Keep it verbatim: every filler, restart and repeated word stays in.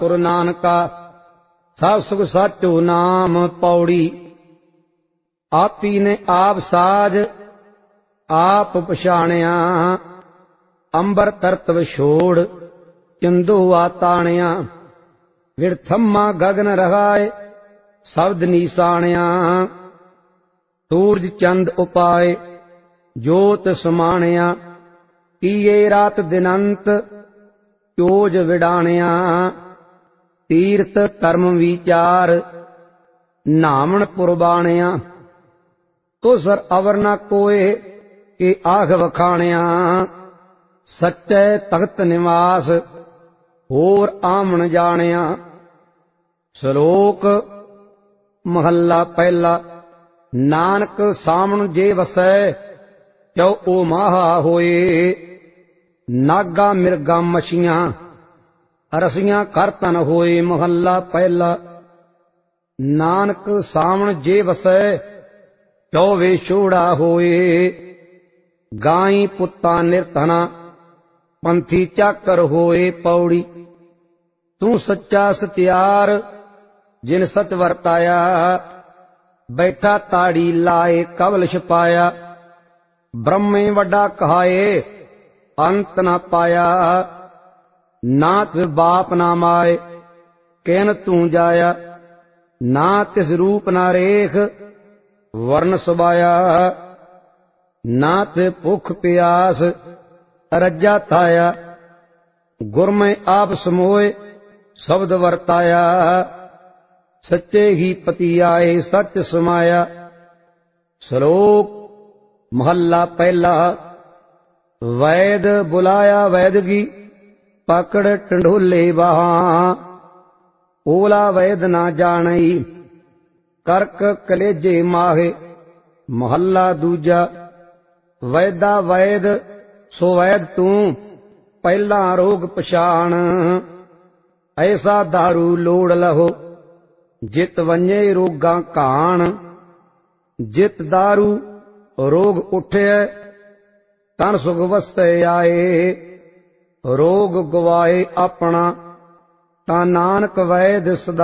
ਗੁਰੂ ਨਾਨਕਾ ਸਭ ਸੁਖ ਸਾਚੋ ਨਾਮ ਪੌੜੀ। ਆਪੀ ਨੇ ਆਪ ਸਾਜ ਆਪ ਪਛਾਣਿਆ, ਅੰਬਰ ਤਰਤ ਵਿਛੋੜ ਚੰਦੂ ਆਤਾਣਿਆ। ਵਿਰਥਮਾ ਗਗਨ ਰਹਾਏ ਸ਼ਬਦ ਨੀਸਾਣਿਆ, ਸੂਰਜ ਚੰਦ ਉਪਾਏ ਜੋਤ ਸਮਾਣਿਆ। ਕੀਏ ਰਾਤ ਦਿਨੰਤ ਚੋਜ ਵਿਡਾਣਿਆ, ਤੀਰਥ ਧਰਮ ਵਿਚਾਰ ਨਾਮਣ ਪੁਰਬਾਣਿਆ। ਤੁਸਰ ਅਵਰ ਨ ਕੋਏ ਕਿ ਆਖ ਵਖਾਣਿਆ, ਸੱਚੇ ਤਖਤ ਨਿਵਾਸ ਹੋਰ ਆਮਣ ਜਾਣਿਆ। ਸ਼ਲੋਕ ਮਹੱਲਾ ਪਹਿਲਾ। ਨਾਨਕ ਸਾਮਣ ਜੇ ਵਸੈ ਕਿਉ ਓ ਮਾਹਾ ਹੋਏ, ਨਾਗਾ ਮਿਰਗਾ ਮਛੀਆਂ ਰਸੀਆਂ ਕਰ ਤਨ ਹੋਏ। ਮਹੱਲਾ ਪਹਿਲਾ। ਨਾਨਕ ਸਾਵਣ ਜੇ ਵਸੈ ਕਿਉ ਵੇ ਛੋੜਾ ਹੋਏ, ਗਾਈ ਪੁੱਤਾਂ ਨਿਰਧਨਾ ਪੰਥੀ ਚਾਕਰ ਹੋਏ। ਪੌੜੀ। ਤੂੰ ਸੱਚਾ ਸਤਿਆਰ ਜਿਨ ਸਚ ਵਰਤਾਇਆ, ਬੈਠਾ ਤਾੜੀ ਲਾਏ ਕਵਲ ਛਪਾਇਆ। ਬ੍ਰਹਮੇ ਵੱਡਾ ਕਹਾਏ ਅੰਤ ਨਾ ਪਾਇਆ, ਨਾ ਤਿਸ ਬਾਪ ਨਾ ਮਾਏ ਕਹਿਨ ਤੂੰ ਜਾਇਆ। ਨਾ ਤਿਸ ਰੂਪ ਨਾ ਰੇਖ ਵਰਨ ਸੁਬਾਇਆ, ਨਾ ਤੇ ਭੁੱਖ ਪਿਆਸ ਰੱਜਾ ਥਾਇਆ। ਗੁਰਮੈ ਆਪ ਸਮੋਏ ਸ਼ਬਦ ਵਰਤਾਇਆ, ਸੱਚੇ ਹੀ ਪਤੀ ਆਏ ਸੱਚ ਸਮਾਇਆ। ਸ਼ਲੋਕ ਮਹੱਲਾ ਪਹਿਲਾ। ਵੈਦ ਬੁਲਾਇਆ ਵੈਦਗੀ ਪਕੜ ਟੰਡੋਲੇ ਬਾਹਾਂ, ਓਲਾ ਵੈਦ ਨਾ ਜਾਣਈ ਕਰਕ ਕਲੇਜੇ ਮਾਹੇ। ਮਹੱਲਾ ਦੂਜਾ। ਵੈਦਾ ਵੈਦ ਸੋ ਵੈਦ ਤੂੰ ਪਹਿਲਾਂ ਰੋਗ ਪਛਾਣ, ਐਸਾ ਦਾਰੂ ਲੋੜ ਲਹੋ ਜਿਤ ਵੰਜੇ ਰੋਗਾਂ ਘਾਣ। ਜਿਤ ਦਾਰੂ ਰੋਗ ਉਠਿਐ ਤਨ ਸੁਖ ਵਸੈ ਆਏ, ਰੋਗ ਗਵਾਏ ਆਪਣਾ ਤਾਂ ਨਾਨਕ ਵੈਦ ਸਦਾ